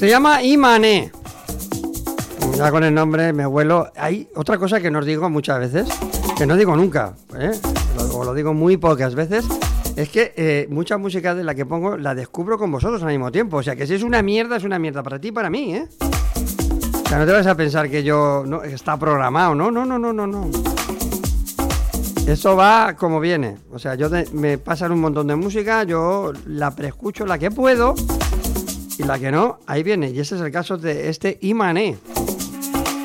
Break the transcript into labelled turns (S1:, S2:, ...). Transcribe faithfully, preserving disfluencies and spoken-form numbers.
S1: Se llama Imané. Ya con el nombre me vuelo. Hay otra cosa que no os digo muchas veces, que no digo nunca, ¿eh? O lo digo muy pocas veces. Es que eh, mucha música de la que pongo la descubro con vosotros al mismo tiempo. O sea, que si es una mierda, es una mierda para ti y para mí, ¿eh? O sea, no te vas a pensar que yo... No, está programado, no, no, no, no, no, no. Eso va como viene. O sea, yo de, me pasan un montón de música, yo la preescucho la que puedo y la que no, ahí viene. Y ese es el caso de este Imané.